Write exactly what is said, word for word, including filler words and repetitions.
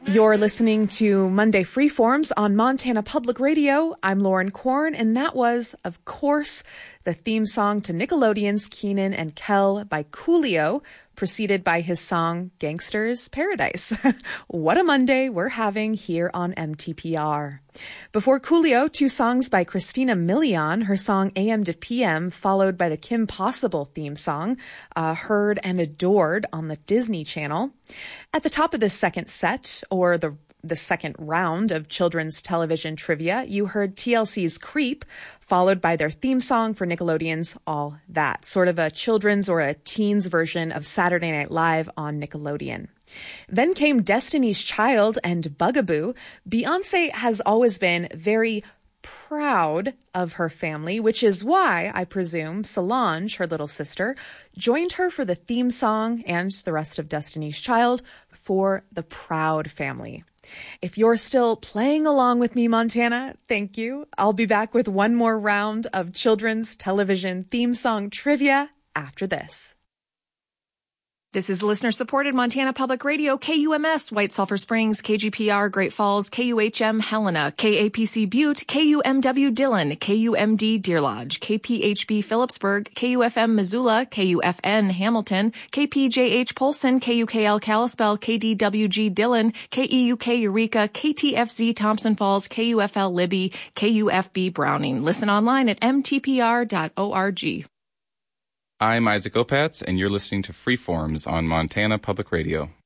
You're listening to Monday Freeforms on Montana Public Radio. I'm Lauren Korn, and that was, of course, the theme song to Nickelodeon's Kenan and Kel by Coolio, preceded by his song Gangster's Paradise. What a Monday we're having here on M T P R. Before Coolio, two songs by Christina Milian, her song A M to P M, followed by the Kim Possible theme song, uh, heard and adored on the Disney Channel. At the top of this second set, or the the second round of children's television trivia, you heard T L C's Creep, followed by their theme song for Nickelodeon's All That, sort of a children's or a teen's version of Saturday Night Live on Nickelodeon. Then came Destiny's Child and Bugaboo. Beyonce has always been very proud of her family, which is why, I presume, Solange, her little sister, joined her for the theme song and the rest of Destiny's Child for the Proud family. If you're still playing along with me, Montana, thank you. I'll be back with one more round of children's television theme song trivia after this. This is listener-supported Montana Public Radio, K U M S, White Sulphur Springs, K G P R, Great Falls, K U H M, Helena, K A P C Butte, K U M W Dillon, K U M D Deer Lodge, K P H B Phillipsburg, K U F M Missoula, K U F N Hamilton, K P J H Polson, K U K L Kalispell, K D W G Dillon, K E U K Eureka, K T F Z Thompson Falls, K U F L Libby, K U F B Browning. Listen online at m t p r dot org. I'm Isaac Opatz, and you're listening to Freeforms on Montana Public Radio.